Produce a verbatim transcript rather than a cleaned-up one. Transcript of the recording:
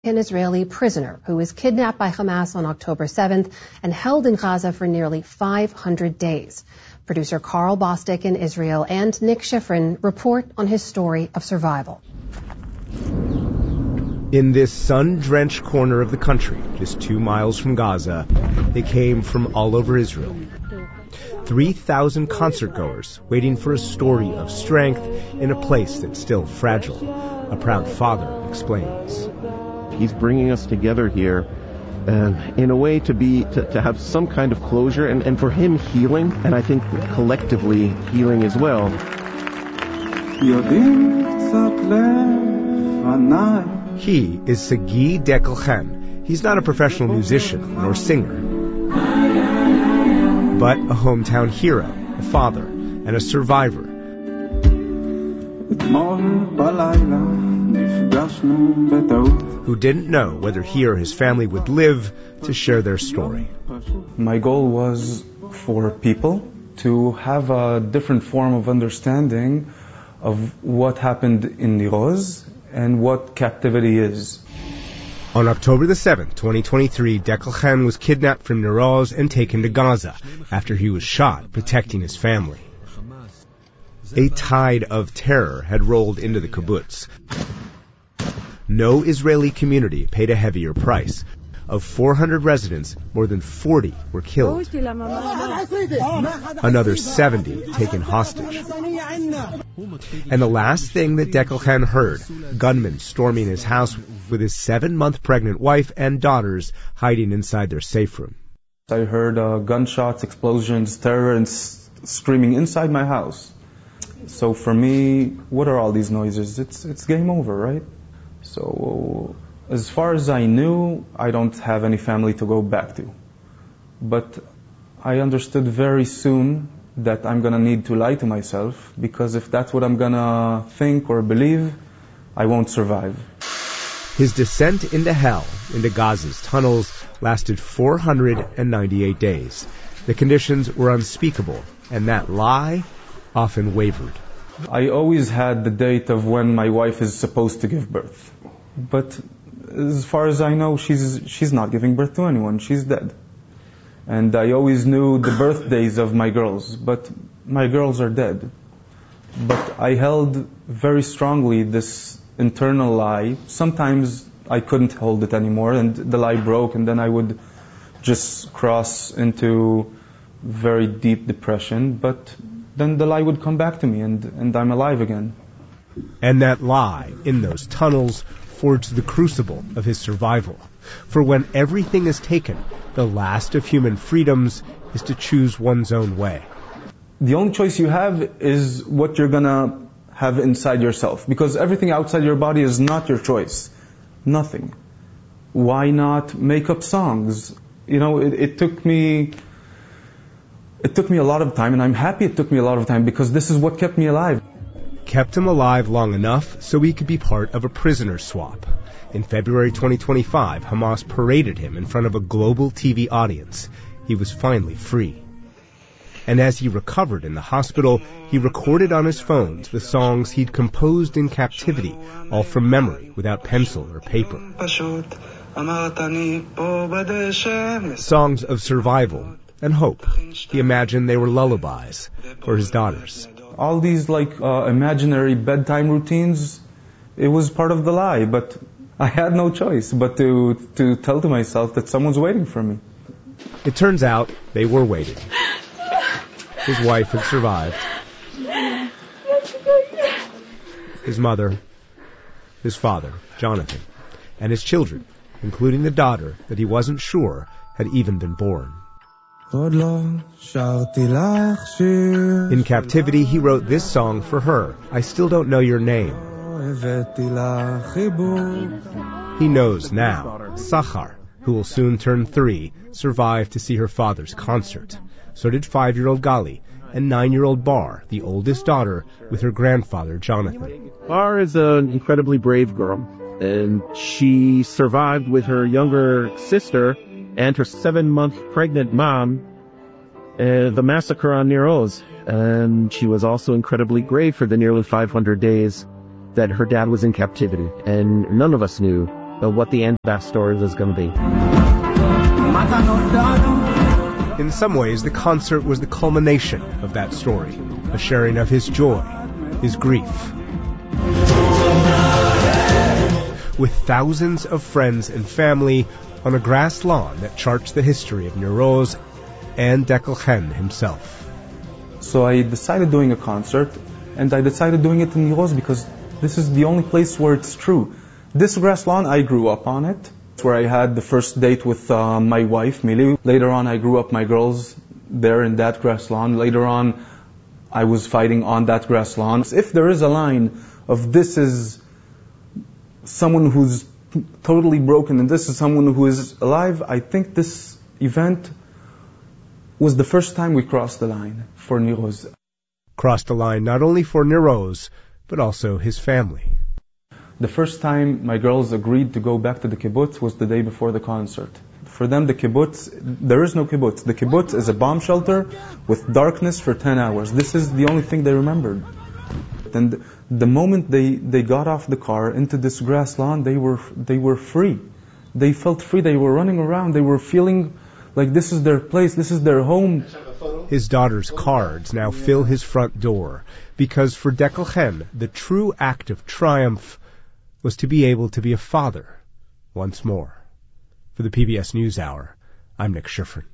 An Israeli prisoner who was kidnapped by Hamas on October seventh and held in Gaza for nearly five hundred days. Producer Carl Bostic in Israel and Nick Schifrin report on his story of survival. In this sun-drenched corner of the country, just two miles from Gaza, they came from all over Israel. three thousand concert-goers waiting for a story of strength in a place that's still fragile. A proud father explains. He's bringing us together here uh, in a way to be to, to have some kind of closure and, and for him healing, and I think collectively healing as well. He is Sagi Dekel-Chen. He's not a professional musician nor singer, but a hometown hero, a father, and a survivor. Who didn't know whether he or his family would live to share their story. My goal was for people to have a different form of understanding of what happened in Nir Oz and what captivity is. On October the seventh, twenty twenty-three, Dekel-Chen was kidnapped from Nir Oz and taken to Gaza after he was shot protecting his family. A tide of terror had rolled into the kibbutz. No Israeli community paid a heavier price. Of four hundred residents, more than forty were killed. Another seventy taken hostage. And the last thing that Dekel-Chen heard, gunmen storming his house with his seven-month pregnant wife and daughters hiding inside their safe room. I heard uh, gunshots, explosions, terror, and s- screaming inside my house. So for me, what are all these noises? It's it's game over, right? So as far as I knew, I don't have any family to go back to. But I understood very soon that I'm going to need to lie to myself, because if that's what I'm going to think or believe, I won't survive. His descent into hell, into Gaza's tunnels, lasted four hundred ninety-eight days. The conditions were unspeakable, and that lie often wavered. I always had the date of when my wife is supposed to give birth. But as far as I know, she's she's not giving birth to anyone. She's dead. And I always knew the birthdays of my girls, but my girls are dead. But I held very strongly this internal lie. Sometimes I couldn't hold it anymore, and the lie broke, and then I would just cross into very deep depression. But then the lie would come back to me, and, and I'm alive again. And that lie, in those tunnels, forged the crucible of his survival. For when everything is taken, the last of human freedoms is to choose one's own way. The only choice you have is what you're going to have inside yourself, because everything outside your body is not your choice. Nothing. Why not make up songs? You know, it, it took me... It took me a lot of time, and I'm happy it took me a lot of time, because this is what kept me alive. Kept him alive long enough so he could be part of a prisoner swap. In February twenty twenty-five, Hamas paraded him in front of a global T V audience. He was finally free. And as he recovered in the hospital, he recorded on his phones the songs he'd composed in captivity, all from memory, without pencil or paper. Songs of survival and hope. He imagined they were lullabies for his daughters. All these like uh, imaginary bedtime routines, it was part of the lie, but I had no choice but to, to tell to myself that someone's waiting for me. It turns out they were waiting. His wife had survived. His mother, his father, Jonathan, and his children, including the daughter that he wasn't sure had even been born. In captivity, he wrote this song for her, I Still Don't Know Your Name. He knows now. Sachar, who will soon turn three, survived to see her father's concert. So did five-year-old Gali, and nine-year-old Bar, the oldest daughter, with her grandfather, Jonathan. Bar is an incredibly brave girl, and she survived with her younger sister and her seven-month pregnant mom uh, the massacre on Nir Oz. And she was also incredibly brave for the nearly five hundred days that her dad was in captivity. And none of us knew of what the end of that story was going to be. In some ways, the concert was the culmination of that story, a sharing of his joy, his grief. With thousands of friends and family on a grass lawn that charts the history of Nir Oz and Dekel Chen himself. So I decided doing a concert, and I decided doing it in Nir Oz because this is the only place where it's true. This grass lawn, I grew up on it. It's where I had the first date with uh, my wife, Mili. Later on, I grew up my girls there in that grass lawn. Later on, I was fighting on that grass lawn. If there is a line of this is someone who's totally broken and this is someone who is alive, I think this event was the first time we crossed the line for Nir Oz. Crossed the line not only for Nir Oz, but also his family. The first time my girls agreed to go back to the kibbutz was the day before the concert. For them, the kibbutz, there is no kibbutz. The kibbutz is a bomb shelter with darkness for ten hours. This is the only thing they remembered. And the moment they, they got off the car into this grass lawn, they were they were free. They felt free. They were running around. They were feeling like this is their place, this is their home. His daughter's cards now fill his front door, because for Dekel Chen, the true act of triumph was to be able to be a father once more. For the P B S NewsHour, I'm Nick Schifrin.